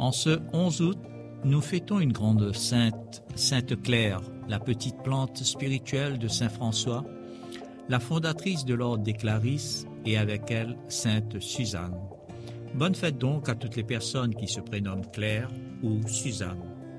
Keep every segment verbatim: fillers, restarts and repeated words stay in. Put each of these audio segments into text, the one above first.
En ce onze août, nous fêtons une grande sainte, Sainte Claire, la petite plante spirituelle de Saint François, la fondatrice de l'ordre des Clarisses, et avec elle, Sainte Suzanne. Bonne fête donc à toutes les personnes qui se prénomment Claire ou Suzanne.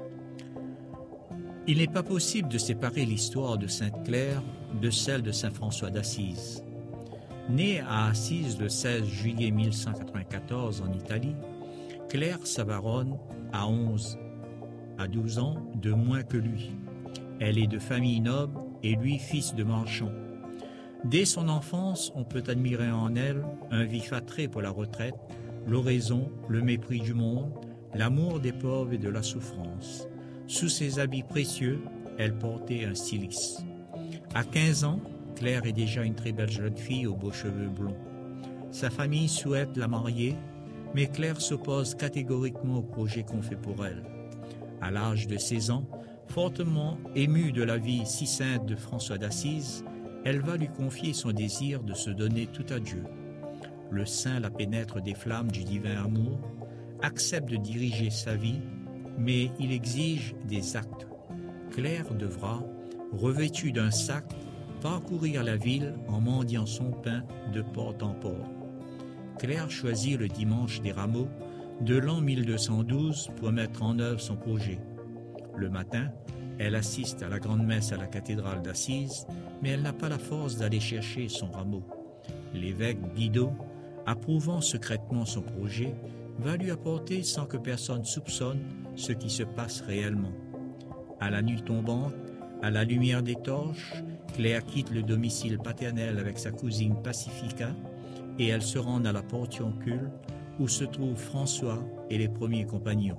Il n'est pas possible de séparer l'histoire de Sainte Claire de celle de Saint François d'Assise. Née à Assise le seize juillet mille cent quatre-vingt-quatorze en Italie, Claire Savaronne a onze à douze ans de moins que lui. Elle est de famille noble et lui fils de marchand. Dès son enfance, on peut admirer en elle un vif attrait pour la retraite, l'oraison, le mépris du monde, l'amour des pauvres et de la souffrance. Sous ses habits précieux, elle portait un cilice. À quinze ans, Claire est déjà une très belle jeune fille aux beaux cheveux blonds. Sa famille souhaite la marier, mais Claire s'oppose catégoriquement au projet qu'on fait pour elle. À l'âge de seize ans, fortement émue de la vie si sainte de François d'Assise, elle va lui confier son désir de se donner tout à Dieu. Le saint la pénètre des flammes du divin amour, accepte de diriger sa vie, mais il exige des actes. Claire devra, revêtue d'un sac, parcourir la ville en mendiant son pain de porte en porte. Claire choisit le dimanche des Rameaux de l'an mille deux cent douze pour mettre en œuvre son projet. Le matin, elle assiste à la grande messe à la cathédrale d'Assise, mais elle n'a pas la force d'aller chercher son rameau. L'évêque Guido, approuvant secrètement son projet, va lui apporter sans que personne soupçonne ce qui se passe réellement. À la nuit tombante, à la lumière des torches, Claire quitte le domicile paternel avec sa cousine Pacifica et elle se rend à la Portiuncule où se trouvent François et les premiers compagnons.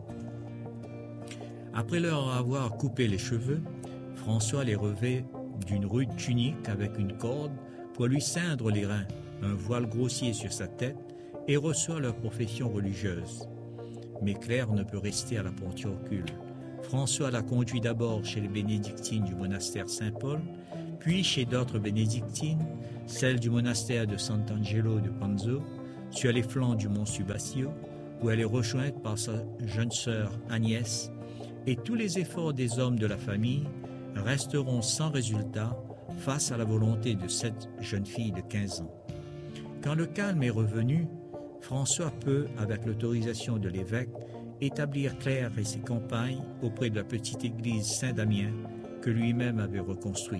Après leur avoir coupé les cheveux, François les revêt d'une rude tunique avec une corde pour lui ceindre les reins, un voile grossier sur sa tête et reçoit leur profession religieuse. Mais Claire ne peut rester à la Portiuncule. François la conduit d'abord chez les bénédictines du monastère Saint-Paul, puis chez d'autres bénédictines, celle du monastère de Sant'Angelo de Panzo, sur les flancs du mont Subasio, où elle est rejointe par sa jeune sœur Agnès, et tous les efforts des hommes de la famille resteront sans résultat face à la volonté de cette jeune fille de quinze ans. Quand le calme est revenu, François peut, avec l'autorisation de l'évêque, établir Claire et ses compagnes auprès de la petite église Saint-Damien que lui-même avait reconstruite.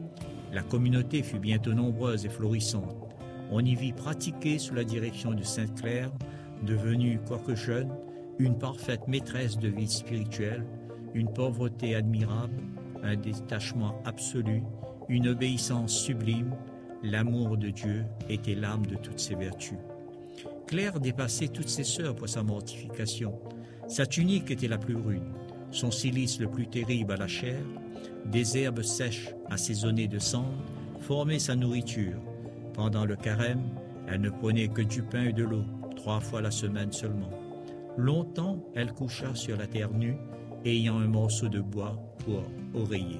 La communauté fut bientôt nombreuse et florissante. On y vit pratiquer sous la direction de Sainte Claire, devenue, quoique jeune, une parfaite maîtresse de vie spirituelle, une pauvreté admirable, un détachement absolu, une obéissance sublime. L'amour de Dieu était l'âme de toutes ses vertus. Claire dépassait toutes ses sœurs pour sa mortification. Sa tunique était la plus rude, son cilice le plus terrible à la chair, des herbes sèches assaisonnées de cendre formaient sa nourriture. Pendant le carême, elle ne prenait que du pain et de l'eau, trois fois la semaine seulement. Longtemps, elle coucha sur la terre nue, ayant un morceau de bois pour oreiller.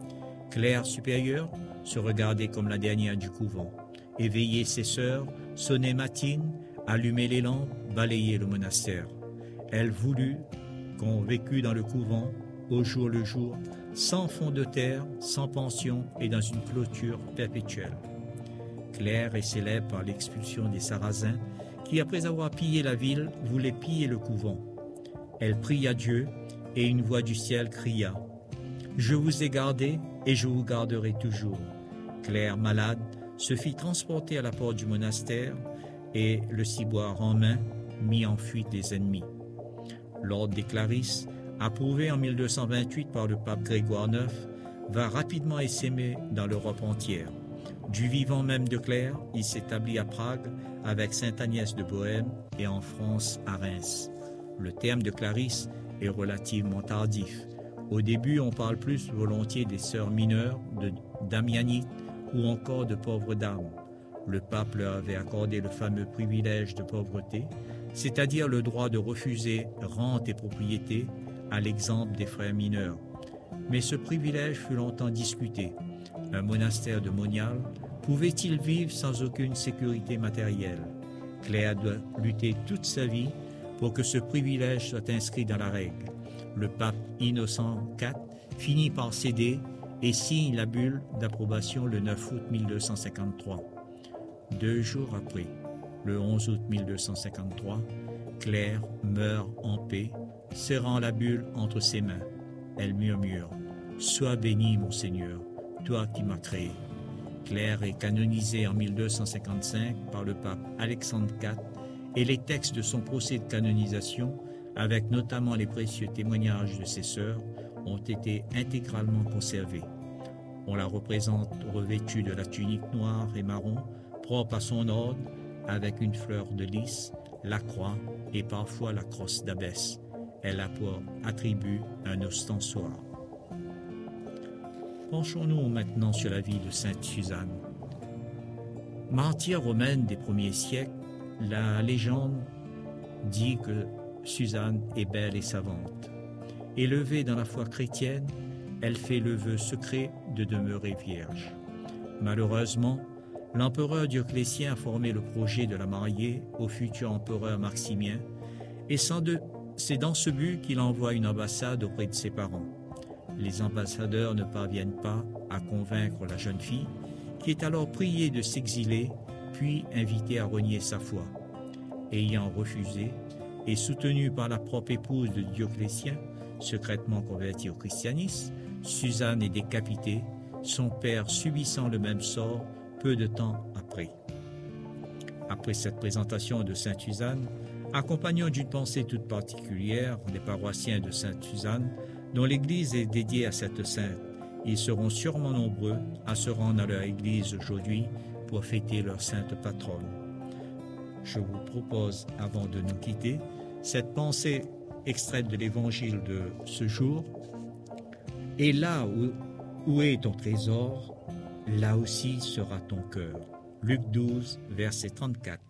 Claire supérieure se regardait comme la dernière du couvent, éveillait ses sœurs, sonnait matines, allumait les lampes, balayait le monastère. Elle voulut qu'on vécût dans le couvent, au jour le jour, sans fond de terre, sans pension et dans une clôture perpétuelle. Claire est célèbre par l'expulsion des Sarrasins qui, après avoir pillé la ville, voulaient piller le couvent. Elle prie à Dieu et une voix du ciel cria « Je vous ai gardé et je vous garderai toujours ». Claire, malade, se fit transporter à la porte du monastère et, le ciboire en main, mit en fuite les ennemis. L'ordre des Clarisses, approuvé en mille deux cent vingt-huit par le pape Grégoire neuf, va rapidement essaimer dans l'Europe entière. Du vivant même de Claire, il s'établit à Prague avec sainte Agnès de Bohême et en France à Reims. Le terme de Clarisse est relativement tardif. Au début, on parle plus volontiers des sœurs mineures, de Damianites ou encore de pauvres dames. Le pape leur avait accordé le fameux privilège de pauvreté, c'est-à-dire le droit de refuser rente et propriété, à l'exemple des frères mineurs. Mais ce privilège fut longtemps discuté. Un monastère de Monial pouvait-il vivre sans aucune sécurité matérielle? Claire doit lutter toute sa vie pour que ce privilège soit inscrit dans la règle. Le pape Innocent quatre finit par céder et signe la bulle d'approbation le neuf août mille deux cent cinquante-trois. Deux jours après, le onze août mille deux cent cinquante-trois, Claire meurt en paix, serrant la bulle entre ses mains. Elle murmure « Sois béni, mon Seigneur, toi qui m'as créé ». Claire est canonisée en mille deux cent cinquante-cinq par le pape Alexandre quatre et les textes de son procès de canonisation, avec notamment les précieux témoignages de ses sœurs, ont été intégralement conservés. On la représente revêtue de la tunique noire et marron, propre à son ordre, avec une fleur de lys, la croix et parfois la crosse d'abbesse. Elle a pour attribut un ostensoir. Penchons-nous maintenant sur la vie de sainte Suzanne. Martyre romaine des premiers siècles, la légende dit que Suzanne est belle et savante. Élevée dans la foi chrétienne, elle fait le vœu secret de demeurer vierge. Malheureusement, l'empereur Dioclétien a formé le projet de la marier au futur empereur Maximien, et c'est dans ce but qu'il envoie une ambassade auprès de ses parents. Les ambassadeurs ne parviennent pas à convaincre la jeune fille, qui est alors priée de s'exiler, puis invitée à renier sa foi. Ayant refusé, et soutenue par la propre épouse de Dioclétien, secrètement convertie au christianisme, Suzanne est décapitée, son père subissant le même sort peu de temps après. Après cette présentation de sainte Suzanne, accompagnons d'une pensée toute particulière les paroissiens de sainte Suzanne, dont l'église est dédiée à cette sainte. Ils seront sûrement nombreux à se rendre à leur église aujourd'hui pour fêter leur sainte patronne. Je vous propose, avant de nous quitter, cette pensée extraite de l'évangile de ce jour. Et là où, où est ton trésor, là aussi sera ton cœur. Luc douze, verset trente-quatre.